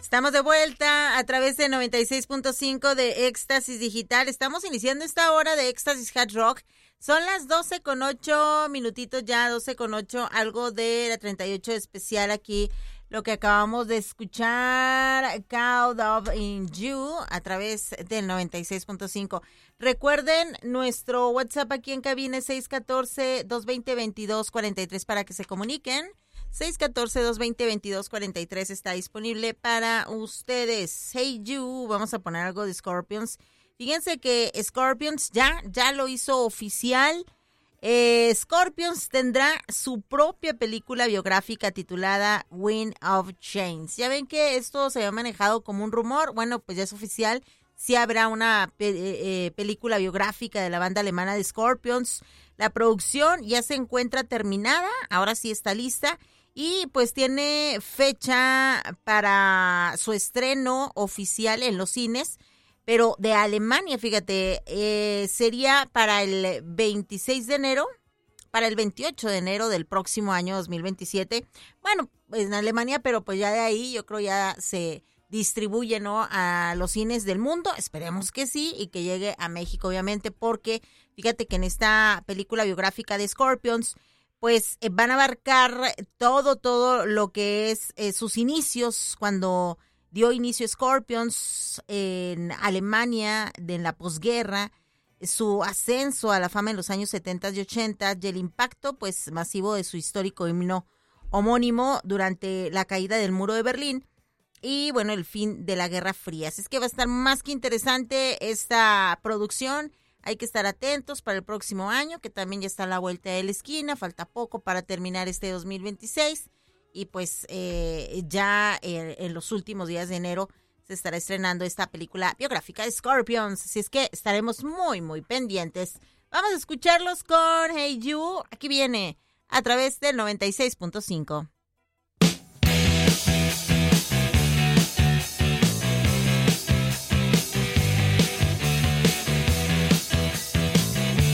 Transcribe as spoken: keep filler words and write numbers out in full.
Estamos de vuelta a través de noventa y seis punto cinco de Éxtasis Digital. Estamos iniciando esta hora de Éxtasis Hard Rock. Son las doce con ocho minutitos ya, doce con ocho, algo de la treinta y ocho especial aquí. Lo que acabamos de escuchar, Caught Up in You, a través del noventa y seis punto cinco. Recuerden, nuestro WhatsApp aquí en cabina es seis uno cuatro, dos dos cero, dos dos cuatro tres para que se comuniquen. seis uno cuatro, dos dos cero, dos dos cuatro tres está disponible para ustedes. Hey You, vamos a poner algo de Scorpions. Fíjense que Scorpions ya, ya lo hizo oficial. Eh, Scorpions tendrá su propia película biográfica titulada Wind of Change. Ya ven que esto se había manejado como un rumor. Bueno, pues ya es oficial. Sí habrá una pe- eh, película biográfica de la banda alemana de Scorpions. La producción ya se encuentra terminada. Ahora sí está lista. Y pues tiene fecha para su estreno oficial en los cines. Pero de Alemania, fíjate, eh, sería para el veintiséis de enero, para el veintiocho de enero del próximo año dos mil veintisiete. Bueno, en Alemania, pero pues ya de ahí yo creo ya se distribuye, ¿no?, a los cines del mundo. Esperemos que sí y que llegue a México, obviamente, porque fíjate que en esta película biográfica de Scorpions, pues eh, van a abarcar todo, todo lo que es eh, sus inicios cuando dio inicio Scorpions en Alemania de en la posguerra, su ascenso a la fama en los años setenta y ochenta y el impacto pues masivo de su histórico himno homónimo durante la caída del muro de Berlín y bueno, el fin de la Guerra Fría. Así es que va a estar más que interesante esta producción. Hay que estar atentos para el próximo año, que también ya está a la vuelta de la esquina. Falta poco para terminar este dos mil veintiséis. Y pues eh, ya eh, en los últimos días de enero se estará estrenando esta película biográfica de Scorpions. Así es que estaremos muy, muy pendientes. Vamos a escucharlos con Hey You. Aquí viene a través del noventa y seis punto cinco.